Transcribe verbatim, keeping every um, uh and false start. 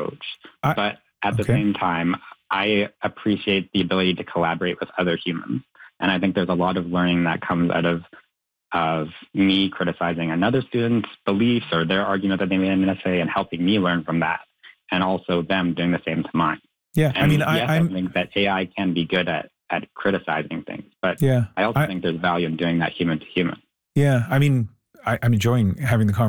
approach. I, but at the okay. same time, I appreciate the ability to collaborate with other humans. And I think there's a lot of learning that comes out of of me criticizing another student's beliefs or their argument that they made in an essay and helping me learn from that, and also them doing the same to mine. Yeah, and I mean, yes, I, I'm, I think that A I can be good at, at criticizing things, but yeah, I also I, think there's value in doing that human to human. yeah, I mean, I, I'm enjoying having the conversation.